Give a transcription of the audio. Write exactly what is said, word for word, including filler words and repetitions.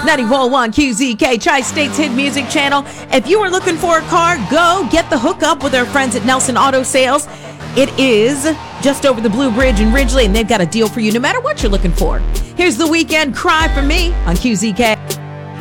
ninety-one point one Q Z K, Tri-State's hit music channel. If you are looking for a car, go get the hookup with our friends at Nelson Auto Sales. It is just over the Blue Bridge in Ridgely, and they've got a deal for you no matter what you're looking for. Here's The Weeknd, Cry For Me on Q Z K.